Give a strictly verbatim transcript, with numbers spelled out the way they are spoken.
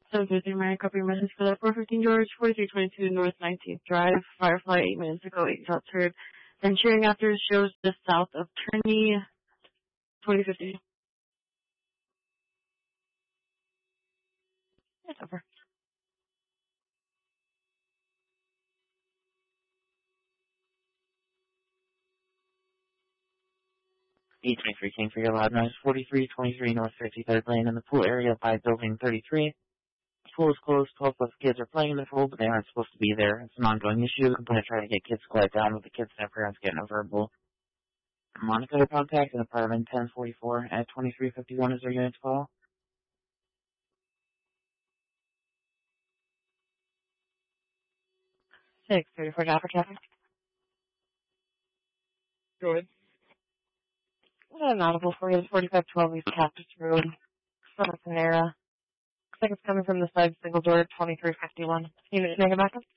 seven fifty Mary, copy your message for that four fifteen George, forty-three twenty-two North nineteenth Drive, Firefly, eight minutes ago, eight shots heard. Then cheering after shows just south of Turney, twenty fifty. It's over. E twenty-three King for your loud noise, forty-three twenty-three North fifty-third Lane in the pool area by building thirty-three. The pool is closed, twelve plus kids are playing in the pool, but they aren't supposed to be there. It's an ongoing issue. I'm going to try to get kids to quiet down with the kids and their parents getting a verbal. Monica to contact in apartment ten forty-four at twenty-three fifty-one is their unit to call. six thirty-four down for traffic. Go ahead. What an audible for you, forty-five twelve East Cactus Road, from Panera. Looks like it's coming from the side single door, twenty-three fifty-one. Unit negative backup?